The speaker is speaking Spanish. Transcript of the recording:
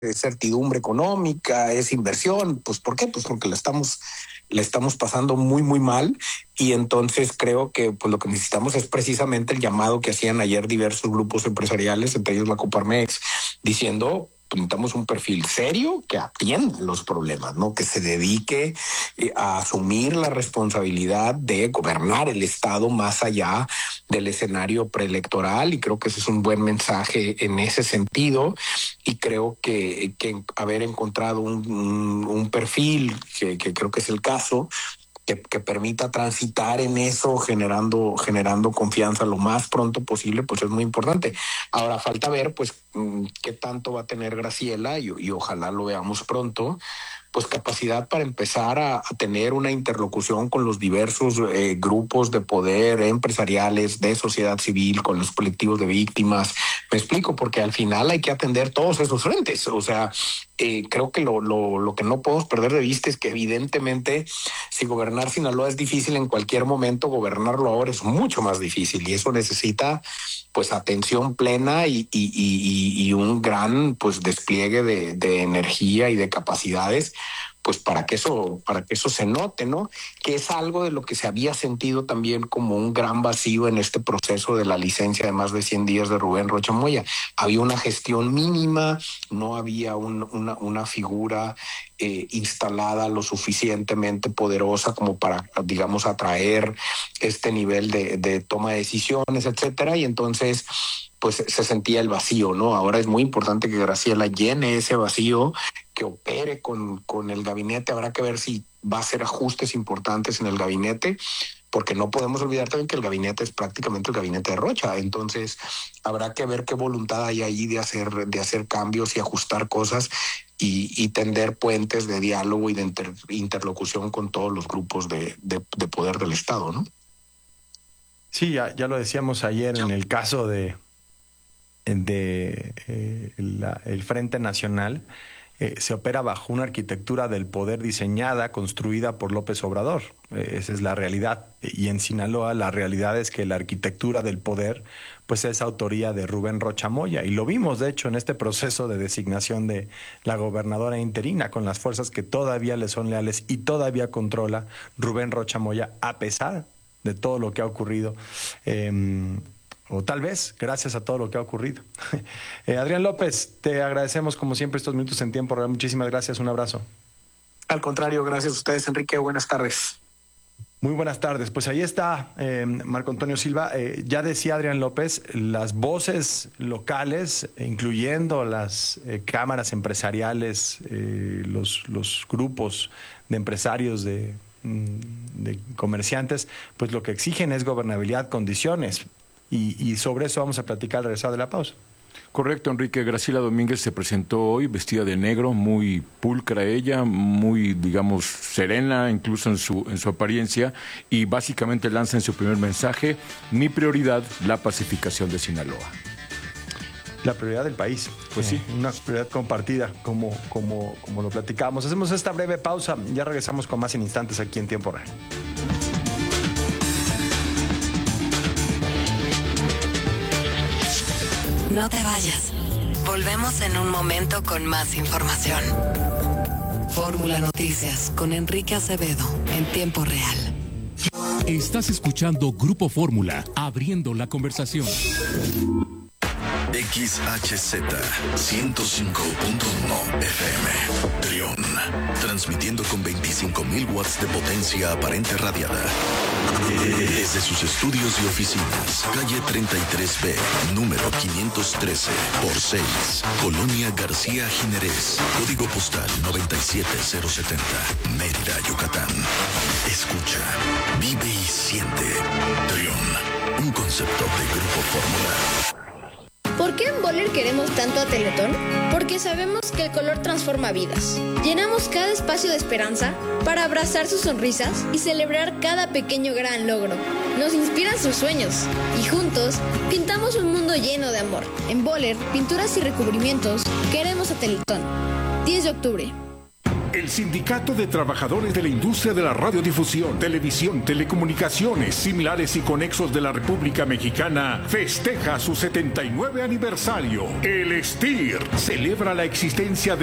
certidumbre económica, es inversión. Pues ¿por qué? Pues porque le estamos pasando muy, muy mal. Y entonces creo que pues lo que necesitamos es precisamente el llamado que hacían ayer diversos grupos empresariales, entre ellos la Coparmex, diciendo: necesitamos un perfil serio que atienda los problemas, ¿no? Que se dedique a asumir la responsabilidad de gobernar el Estado más allá del escenario preelectoral, y creo que ese es un buen mensaje en ese sentido. Y creo que haber encontrado un perfil que creo que es el caso, que permita transitar en eso, generando confianza lo más pronto posible, pues es muy importante. Ahora falta ver pues qué tanto va a tener Graciela, y ojalá lo veamos pronto, pues capacidad para empezar a tener una interlocución con los diversos grupos de poder empresariales, de sociedad civil, con los colectivos de víctimas. Me explico, porque al final hay que atender todos esos frentes. O sea, creo que lo que no podemos perder de vista es que evidentemente si gobernar Sinaloa es difícil en cualquier momento, gobernarlo ahora es mucho más difícil, y eso necesita pues atención plena y un gran pues despliegue de energía y de capacidades, pues para que eso se note, ¿no? Que es algo de lo que se había sentido también como un gran vacío en este proceso de la licencia de más de 100 días de Rubén Rocha Moya. Había una gestión mínima, no había una figura instalada lo suficientemente poderosa como para, digamos, atraer este nivel de toma de decisiones, etcétera, y entonces pues se sentía el vacío, ¿no? Ahora es muy importante que Graciela llene ese vacío, que opere con el gabinete. Habrá que ver si va a hacer ajustes importantes en el gabinete, porque no podemos olvidar también que el gabinete es prácticamente el gabinete de Rocha. Entonces habrá que ver qué voluntad hay ahí de hacer cambios y ajustar cosas, y tender puentes de diálogo y de interlocución con todos los grupos de poder del Estado, ¿no? Sí, ya lo decíamos ayer en el caso de el Frente Nacional. Se opera bajo una arquitectura del poder diseñada, construida por López Obrador. Esa es la realidad. Y en Sinaloa la realidad es que la arquitectura del poder pues es autoría de Rubén Rocha Moya. Y lo vimos, de hecho, en este proceso de designación de la gobernadora interina, con las fuerzas que todavía le son leales y todavía controla Rubén Rocha Moya, a pesar de todo lo que ha ocurrido. O tal vez gracias a todo lo que ha ocurrido. Adrián López, te agradecemos como siempre estos minutos en tiempo real. Muchísimas gracias, un abrazo. Al contrario, gracias a ustedes, Enrique. Buenas tardes. Muy buenas tardes. Pues ahí está Marco Antonio Silva. Ya decía Adrián López, las voces locales, incluyendo las cámaras empresariales, los grupos de empresarios, de comerciantes, pues lo que exigen es gobernabilidad, condiciones. Y sobre eso vamos a platicar al regresar de la pausa. Correcto, Enrique. Graciela Domínguez se presentó hoy vestida de negro, muy pulcra ella, muy, digamos, serena, incluso en su apariencia, y básicamente lanza en su primer mensaje: mi prioridad, la pacificación de Sinaloa. La prioridad del país. Pues sí. Una prioridad compartida, como lo platicábamos. Hacemos esta breve pausa, ya regresamos con más en instantes aquí en Tiempo Real. No te vayas. Volvemos en un momento con más información. Fórmula Noticias con Enrique Acevedo en Tiempo Real. Estás escuchando Grupo Fórmula, abriendo la conversación. XHZ 105.1 FM Trión, transmitiendo con 25,000 watts de potencia aparente radiada desde sus estudios y oficinas, calle 33B, número 513 por 6, Colonia García Jiménez, código postal 97070, Mérida, Yucatán. Escucha, vive y siente. Trión, un concepto de Grupo Fórmula. ¿Por qué en Boller queremos tanto a Teletón? Porque sabemos que el color transforma vidas. Llenamos cada espacio de esperanza para abrazar sus sonrisas y celebrar cada pequeño gran logro. Nos inspiran sus sueños y juntos pintamos un mundo lleno de amor. En Boller, pinturas y recubrimientos, queremos a Teletón. 10 de octubre. El Sindicato de Trabajadores de la Industria de la Radiodifusión, Televisión, Telecomunicaciones, Similares y Conexos de la República Mexicana festeja su 79 aniversario. El STIR celebra la existencia de